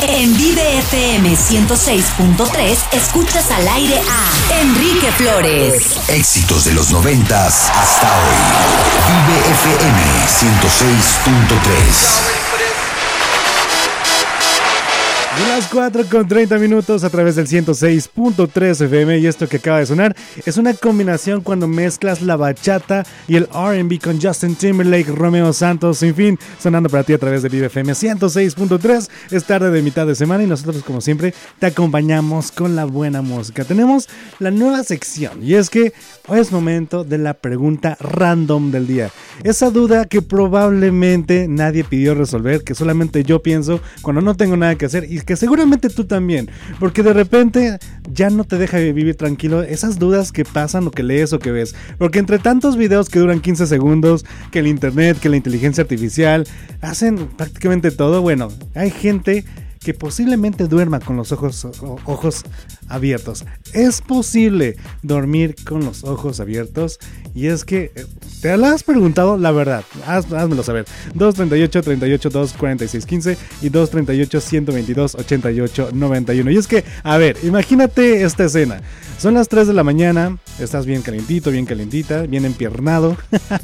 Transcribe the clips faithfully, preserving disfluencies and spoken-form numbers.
En Vive F M ciento seis punto tres escuchas al aire a Enrique Flores. Éxitos de los noventas hasta hoy. Vive F M ciento seis punto tres. De las cuatro con treinta minutos a través del ciento seis punto tres F M, y esto que acaba de sonar es una combinación cuando mezclas la bachata y el R and B con Justin Timberlake, Romeo Santos, en fin, sonando para ti a través de Vive F M ciento seis punto tres. Es tarde de mitad de semana y nosotros, como siempre, te acompañamos con la buena música. Tenemos la nueva sección y es que hoy es momento de la pregunta random del día. Esa duda que probablemente nadie pidió resolver, que solamente yo pienso cuando no tengo nada que hacer, y que seguramente tú también, porque de repente ya no te deja vivir tranquilo esas dudas que pasan o que lees o que ves, porque entre tantos videos que duran quince segundos, que el internet, que la inteligencia artificial hacen prácticamente todo, bueno, hay gente que posiblemente duerma con los ojos, ojos abiertos. Es posible dormir con los ojos abiertos, y es que te lo has preguntado, la verdad, haz, házmelo saber. dos treinta y ocho, treinta y ocho, dos cuarenta y seis, quince y dos treinta y ocho, ciento veintidós, ochenta y ocho, noventa y uno. Y es que, a ver, imagínate esta escena. Son las tres de la mañana, estás bien calentito, bien calentita, bien empiernado.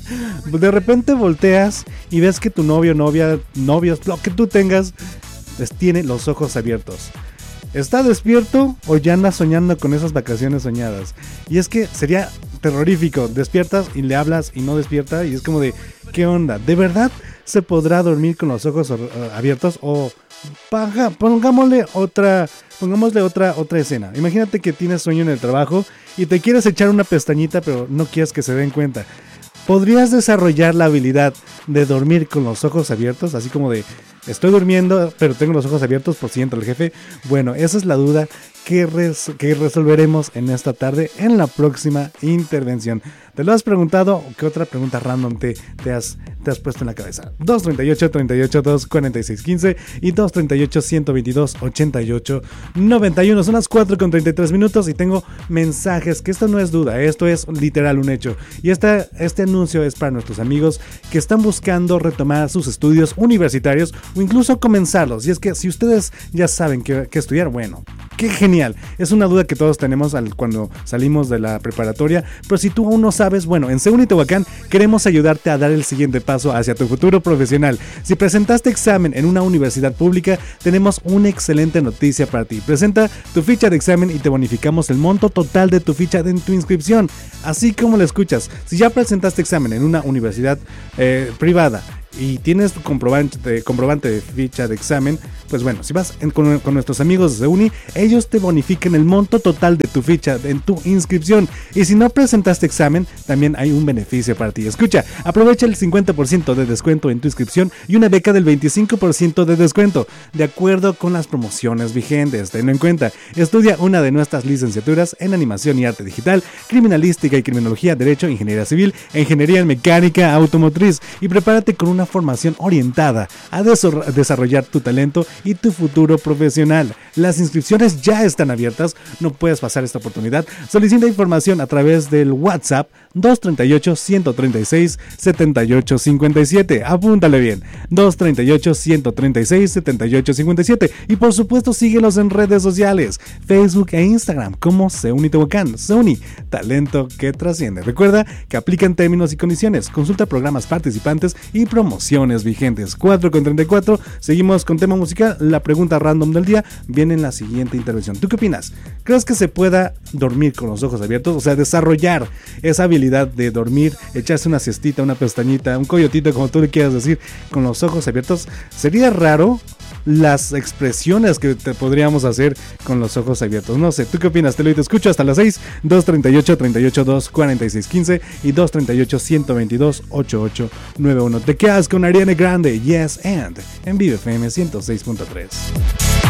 De repente volteas y ves que tu novio, novia, novios, lo que tú tengas, pues tiene los ojos abiertos. ¿Está despierto o ya anda soñando con esas vacaciones soñadas? Y es que sería terrorífico. Despiertas y le hablas y no despierta, y es como de, ¿qué onda? ¿De verdad se podrá dormir con los ojos abiertos? O paja, pongámosle otra, pongámosle otra, otra escena. Imagínate que tienes sueño en el trabajo y te quieres echar una pestañita, pero no quieres que se den cuenta. ¿Podrías desarrollar la habilidad de dormir con los ojos abiertos? Así como de, estoy durmiendo, pero tengo los ojos abiertos por si entra el jefe. Bueno, esa es la duda que, res, que resolveremos en esta tarde en la próxima intervención. ¿Te lo has preguntado? ¿Qué otra pregunta random te, te, has, te has puesto en la cabeza? dos treinta y ocho, treinta y ocho, dos cuarenta y seis, quince y dos treinta y ocho, ciento veintidós, ochenta y ocho, noventa y uno. Son las cuatro con treinta y tres minutos y tengo mensajes, que esto no es duda, esto es literal un hecho. Y esta, este anuncio es para nuestros amigos que están buscando retomar sus estudios universitarios o incluso comenzarlos. Y es que si ustedes ya saben qué, qué estudiar, bueno, qué genial. Es una duda que todos tenemos al, cuando salimos de la preparatoria, pero si tú aún no sabes, bueno, en CEUNI Tehuacán queremos ayudarte a dar el siguiente paso hacia tu futuro profesional. Si presentaste examen en una universidad pública, tenemos una excelente noticia para ti. Presenta tu ficha de examen y te bonificamos el monto total de tu ficha de tu inscripción. Así como lo escuchas, si ya presentaste examen en una universidad eh, privada y tienes tu comprobante de, comprobante de ficha de examen, pues bueno, si vas en, con, con nuestros amigos de CEUNI, ellos te bonifican el monto total de tu ficha en tu inscripción. Y si no presentaste examen, también hay un beneficio para ti. Escucha, aprovecha el cincuenta por ciento de descuento en tu inscripción y una beca del veinticinco por ciento de descuento, de acuerdo con las promociones vigentes. Tenlo en cuenta. Estudia una de nuestras licenciaturas en Animación y Arte Digital, Criminalística y Criminología, Derecho, Ingeniería Civil, Ingeniería en Mecánica Automotriz, y prepárate con una formación orientada a desarrollar tu talento y tu futuro profesional. Las inscripciones ya están abiertas, no puedes pasar esta oportunidad. Solicita información a través del WhatsApp dos treinta y ocho, ciento treinta y seis, setenta y ocho cincuenta y siete. Apúntale bien, dos treinta y ocho, ciento treinta y seis, setenta y ocho cincuenta y siete. Y por supuesto síguelos en redes sociales, Facebook e Instagram como CEUNI Tehuacán. CEUNI, talento que trasciende. Recuerda que aplican términos y condiciones. Consulta programas participantes y promociones vigentes. cuatro con treinta y cuatro, seguimos con tema musical. La pregunta random del día viene en la siguiente intervención. ¿Tú qué opinas? ¿Crees que se pueda dormir con los ojos abiertos? O sea, desarrollar esa habilidad de dormir, echarse una siestita, una pestañita, un coyotito, como tú le quieras decir, con los ojos abiertos. ¿Sería raro las expresiones que te podríamos hacer con los ojos abiertos? No sé, ¿tú qué opinas? Te lo te escucho hasta las seis, dos treinta y ocho, treinta y ocho, dos cuarenta y seis, quince y dos treinta y ocho, ciento veintidós, ochenta y ocho noventa y uno. Te quedas con Ariana Grande, Yes and en Vive F M ciento seis punto tres.